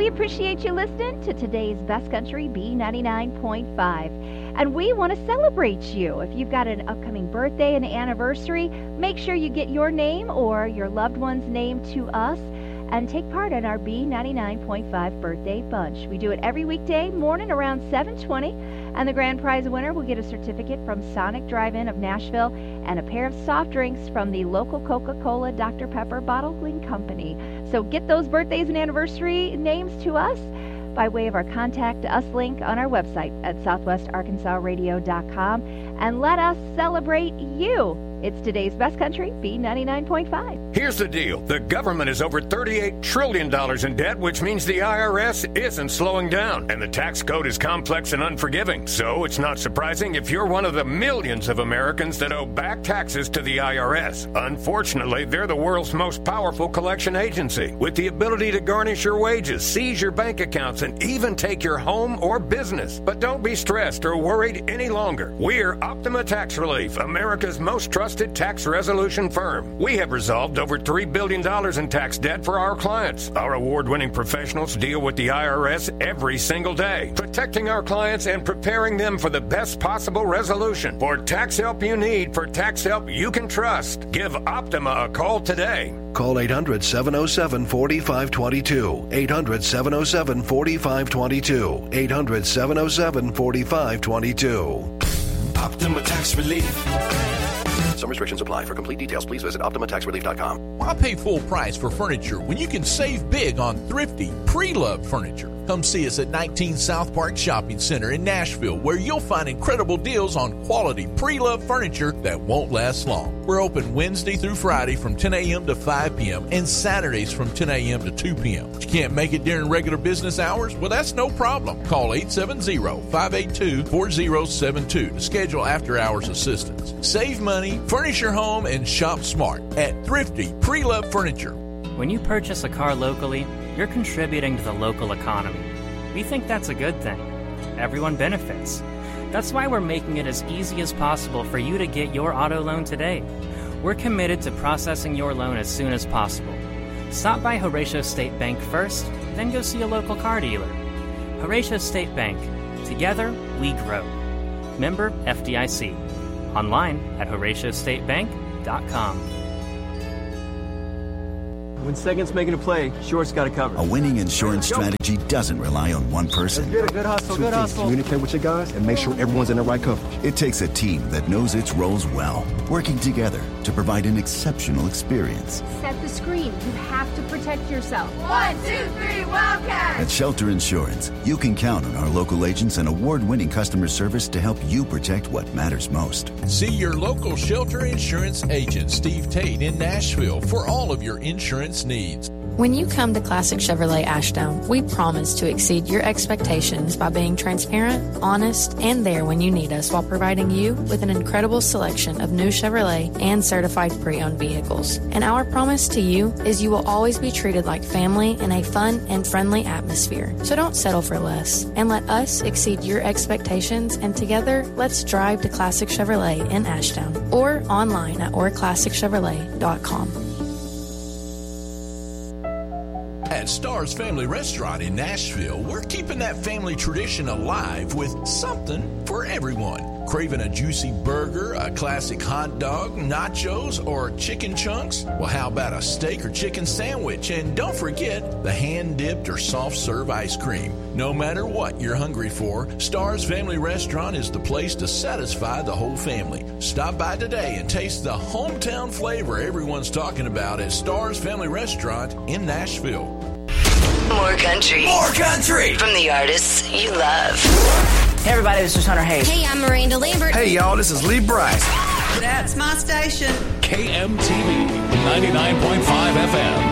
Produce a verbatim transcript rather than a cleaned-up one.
we appreciate you listening to today's Best Country B ninety-nine point five. And we want to celebrate you. If you've got an upcoming birthday and anniversary, make sure you get your name or your loved one's name to us and take part in our B ninety-nine point five birthday bunch. We do it every weekday morning around seven twenty, and the grand prize winner will get a certificate from Sonic Drive-In of Nashville and a pair of soft drinks from the local Coca-Cola Doctor Pepper Bottling Company. So get those birthdays and anniversary names to us by way of our Contact Us link on our website at southwest arkansas radio dot com, and let us celebrate you. It's today's Best Country B ninety-nine point five. Here's the deal. The government is over thirty-eight trillion dollars in debt, which means the I R S isn't slowing down. And the tax code is complex and unforgiving. So it's not surprising if you're one of the millions of Americans that owe back taxes to the I R S. Unfortunately, they're the world's most powerful collection agency, with the ability to garnish your wages, seize your bank accounts, and even take your home or business. But don't be stressed or worried any longer. We're Optima Tax Relief, America's most trusted tax resolution firm. We have resolved over three billion dollars in tax debt for our clients. Our award-winning professionals deal with the I R S every single day, protecting our clients and preparing them for the best possible resolution. For tax help you need, for tax help you can trust, give Optima a call today. Call eight hundred, seven oh seven, four five two two, eight hundred, seven oh seven, four five two two, eight hundred, seven oh seven, four five two two. Optima Tax Relief. Some restrictions apply. For complete details, please visit optima tax relief dot com. Why pay full price for furniture when you can save big on thrifty, pre-loved furniture? Come see us at nineteen South Park Shopping Center in Nashville, where you'll find incredible deals on quality pre-loved furniture that won't last long. We're open Wednesday through Friday from ten a.m. to five p.m. and Saturdays from ten a.m. to two p.m. But you can't make it during regular business hours? Well, that's no problem. Call eight seven zero, five eight two, four zero seven two to schedule after-hours assistance. Save money, furnish your home, and shop smart at Thrifty Pre-Loved Furniture. When you purchase a car locally, you're contributing to the local economy. We think that's a good thing. Everyone benefits. That's why we're making it as easy as possible for you to get your auto loan today. We're committed to processing your loan as soon as possible. Stop by Horatio State Bank first, then go see a local car dealer. Horatio State Bank. Together, we grow. Member F D I C. Online at horatio state bank dot com. When second's making a play, short's got to cover. A winning insurance strategy doesn't rely on one person. Good, good hustle, good hustle. Communicate with your guys and make sure everyone's in the right coverage. It takes a team that knows its roles well, working together to provide an exceptional experience. Set the screen. You have to protect yourself. One, two, three, Wildcat! At Shelter Insurance, you can count on our local agents and award-winning customer service to help you protect what matters most. See your local Shelter Insurance agent, Steve Tate, in Nashville for all of your insurance needs. When you come to Classic Chevrolet Ashdown, we promise to exceed your expectations by being transparent, honest, and there when you need us while providing you with an incredible selection of new Chevrolet and certified pre-owned vehicles. And our promise to you is you will always be treated like family in a fun and friendly atmosphere. So don't settle for less and let us exceed your expectations, and together, let's drive to Classic Chevrolet in Ashdown or online at or classic chevrolet dot com. At Stars Family Restaurant in Nashville, we're keeping that family tradition alive with something for everyone. Craving a juicy burger, a classic hot dog, nachos, or chicken chunks? Well, how about a steak or chicken sandwich? And don't forget the hand-dipped or soft-serve ice cream. No matter what you're hungry for, Stars Family Restaurant is the place to satisfy the whole family. Stop by today and taste the hometown flavor everyone's talking about at Stars Family Restaurant in Nashville. More country. More country. From the artists you love. Hey everybody, this is Hunter Hayes. Hey, I'm Miranda Lambert. Hey y'all, this is Lee Bryce. That's my station. K M T V, ninety-nine point five F M.